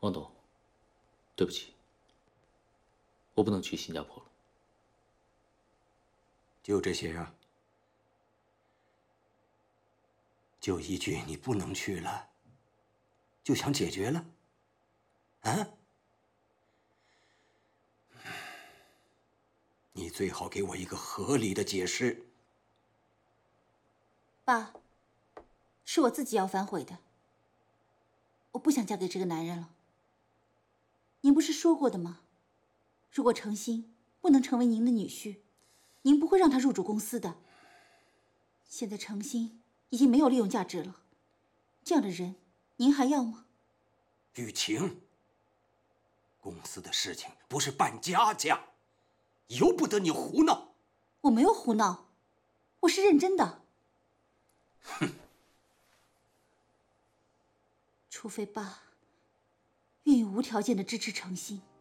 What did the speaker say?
王董，对不起，我不能去新加坡了。 就这些啊？就一句你不能去了，就想解决了？啊？你最好给我一个合理的解释。 爸，是我自己要反悔的。我不想嫁给这个男人了。您不是说过的吗？如果程心不能成为您的女婿，您不会让他入主公司的。现在程心已经没有利用价值了，这样的人您还要吗？ 雨晴，公司的事情不是办家家，由不得你胡闹。 我没有胡闹，我是认真的。 哼！ 除非爸愿意无条件的支持程心。